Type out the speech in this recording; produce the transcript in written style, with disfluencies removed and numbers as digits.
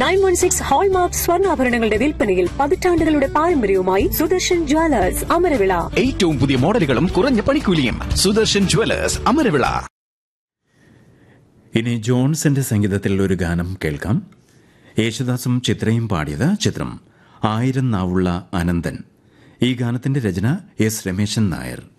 916 hallmark സ്വർണ്ണാഭരണങ്ങളുടെ വിൽപ്പനയിൽ പതിറ്റാണ്ടുകളുടെ പാരമ്പര്യവുമായി സുദർശൻ ജ്വല്ലേഴ്സ് അമരവിള. ഏറ്റവും പുതിയ മോഡലുകളും കുറഞ്ഞ പണിക്കൂലിയും. സുദർശൻ ജ്വല്ലേഴ്സ് അമരവിള. ഇനി ജോൺസിന്റെ സംഗീതത്തിൽ ഒരു ഗാനം കേൾക്കാം. യേശുദാസും ചിത്രയും പാടിയത്. ചിത്രം 1000 നാവുള്ള അനന്തൻ. ഈ ഗാനത്തിന്റെ രചന എസ് രമേശൻ നായർ.